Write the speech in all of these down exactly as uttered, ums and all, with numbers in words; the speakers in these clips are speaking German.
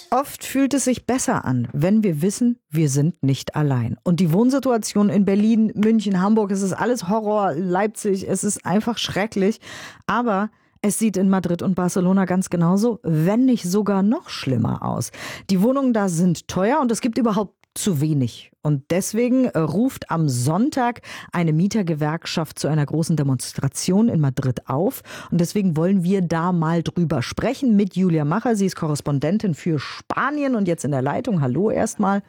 Oft fühlt es sich besser an, wenn wir wissen, wir sind nicht allein. Und die Wohnsituation in Berlin, München, Hamburg, es ist alles Horror, Leipzig, es ist einfach schrecklich. Aber es sieht in Madrid und Barcelona ganz genauso, wenn nicht sogar noch schlimmer aus. Die Wohnungen da sind teuer und es gibt überhaupt zu wenig. Und deswegen ruft am Sonntag eine Mietergewerkschaft zu einer großen Demonstration in Madrid auf. Und deswegen wollen wir da mal drüber sprechen mit Julia Macher. Sie ist Korrespondentin für Spanien und jetzt in der Leitung. Hallo erstmal.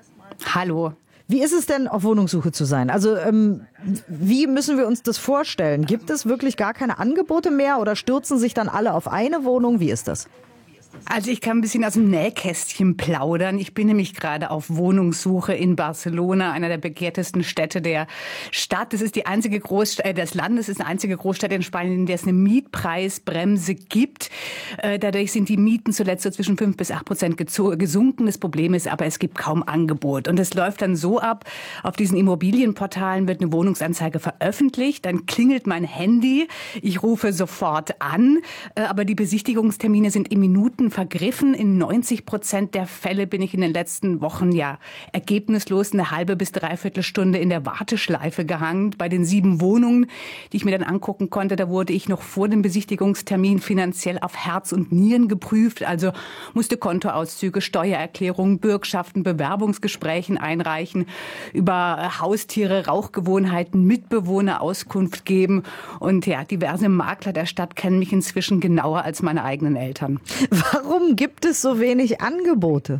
Hallo. Wie ist es denn, auf Wohnungssuche zu sein? Also ähm, wie müssen wir uns das vorstellen? Gibt es wirklich gar keine Angebote mehr oder stürzen sich dann alle auf eine Wohnung? Wie ist das? Also ich kann ein bisschen aus dem Nähkästchen plaudern. Ich bin nämlich gerade auf Wohnungssuche in Barcelona, einer der begehrtesten Städte der Stadt. Das ist die einzige Großstadt äh, des Landes, ist eine einzige Großstadt in Spanien, in der es eine Mietpreisbremse gibt. Äh, dadurch sind die Mieten zuletzt so zwischen fünf bis acht Prozent gesunken. Das Problem ist aber, es gibt kaum Angebot. Und es läuft dann so ab, auf diesen Immobilienportalen wird eine Wohnungsanzeige veröffentlicht, dann klingelt mein Handy, ich rufe sofort an, äh, aber die Besichtigungstermine sind in Minuten vergriffen. In neunzig Prozent der Fälle bin ich in den letzten Wochen ja ergebnislos eine halbe bis dreiviertel Stunde in der Warteschleife gehangen. Bei den sieben Wohnungen, die ich mir dann angucken konnte, da wurde ich noch vor dem Besichtigungstermin finanziell auf Herz und Nieren geprüft. Also musste Kontoauszüge, Steuererklärungen, Bürgschaften, Bewerbungsgesprächen einreichen, über Haustiere, Rauchgewohnheiten, Mitbewohner Auskunft geben. Und ja, diverse Makler der Stadt kennen mich inzwischen genauer als meine eigenen Eltern. Warum gibt es so wenig Angebote?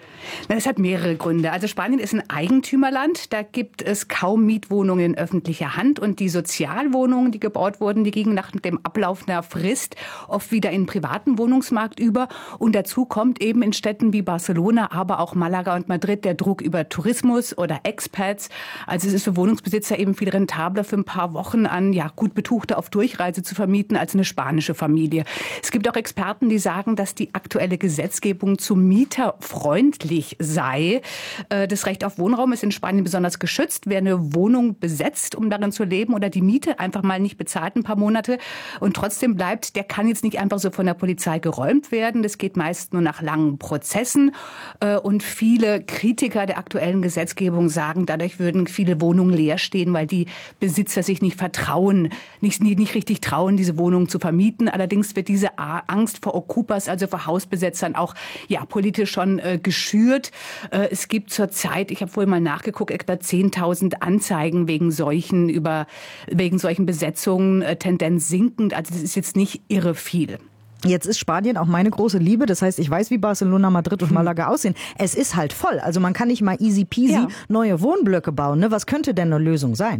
Das hat mehrere Gründe. Also Spanien ist ein Eigentümerland. Da gibt es kaum Mietwohnungen in öffentlicher Hand. Und die Sozialwohnungen, die gebaut wurden, die gingen nach dem Ablauf einer Frist oft wieder in den privaten Wohnungsmarkt über. Und dazu kommt eben in Städten wie Barcelona, aber auch Malaga und Madrid der Druck über Tourismus oder Expats. Also es ist für Wohnungsbesitzer eben viel rentabler, für ein paar Wochen an ja gut Betuchte auf Durchreise zu vermieten als eine spanische Familie. Es gibt auch Experten, die sagen, dass die aktuelle Gesetzgebung zu mieterfreundlich sei. Das Recht auf Wohnraum ist in Spanien besonders geschützt. Wer eine Wohnung besetzt, um darin zu leben oder die Miete einfach mal nicht bezahlt ein paar Monate und trotzdem bleibt, der kann jetzt nicht einfach so von der Polizei geräumt werden. Das geht meist nur nach langen Prozessen. Und viele Kritiker der aktuellen Gesetzgebung sagen, dadurch würden viele Wohnungen leer stehen, weil die Besitzer sich nicht vertrauen, nicht, nicht richtig trauen, diese Wohnungen zu vermieten. Allerdings wird diese Angst vor Okupas, also vor Hausbesetzern, auch ja politisch schon äh, geschürt. Es gibt zurzeit, ich habe vorhin mal nachgeguckt, etwa zehntausend Anzeigen wegen solchen, über, wegen solchen Besetzungen, Tendenz sinkend. Also das ist jetzt nicht irre viel. Jetzt ist Spanien auch meine große Liebe. Das heißt, ich weiß, wie Barcelona, Madrid und Malaga aussehen. Es ist halt voll. Also man kann nicht mal easy peasy ja. neue Wohnblöcke bauen. Ne? Was könnte denn eine Lösung sein?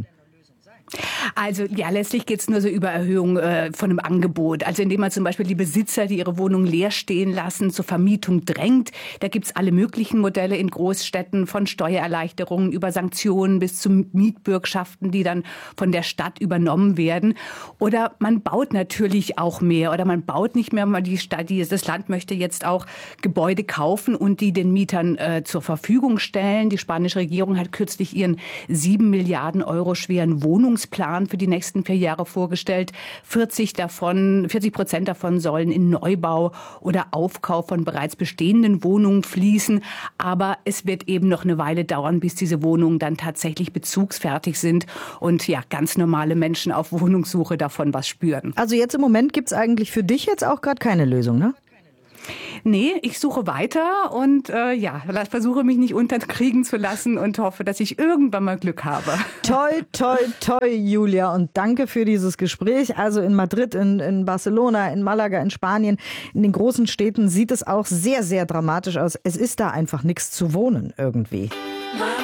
Also ja, letztlich geht es nur so über Erhöhung äh, von einem Angebot. Also indem man zum Beispiel die Besitzer, die ihre Wohnung leer stehen lassen, zur Vermietung drängt. Da gibt's alle möglichen Modelle in Großstädten, von Steuererleichterungen über Sanktionen bis zu Mietbürgschaften, die dann von der Stadt übernommen werden. Oder man baut natürlich auch mehr oder man baut nicht mehr, weil die Stadt, die, das Land möchte jetzt auch Gebäude kaufen und die den Mietern äh, zur Verfügung stellen. Die spanische Regierung hat kürzlich ihren sieben Milliarden Euro schweren Wohnungs Plan für die nächsten vier Jahre vorgestellt. vierzig davon, vierzig Prozent davon sollen in Neubau oder Aufkauf von bereits bestehenden Wohnungen fließen. Aber es wird eben noch eine Weile dauern, bis diese Wohnungen dann tatsächlich bezugsfertig sind und ja, ganz normale Menschen auf Wohnungssuche davon was spüren. Also jetzt im Moment gibt's eigentlich für dich jetzt auch gerade keine Lösung, ne? Nee, ich suche weiter und äh, ja, versuche mich nicht unterkriegen zu lassen und hoffe, dass ich irgendwann mal Glück habe. Toi, toi, toi, Julia. Und danke für dieses Gespräch. Also in Madrid, in, in Barcelona, in Malaga, in Spanien, in den großen Städten sieht es auch sehr, sehr dramatisch aus. Es ist da einfach nichts zu wohnen irgendwie.